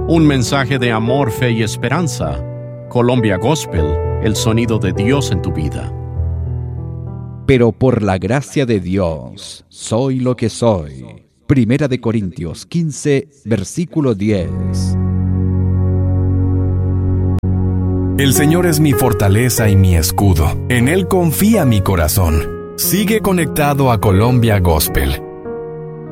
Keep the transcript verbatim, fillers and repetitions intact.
Un mensaje de amor, fe y esperanza. Colombia Gospel, el sonido de Dios en tu vida. Pero por la gracia de Dios, soy lo que soy. Primera de Corintios quince, versículo diez. El Señor es mi fortaleza y mi escudo. En Él confía mi corazón. Sigue conectado a Colombia Gospel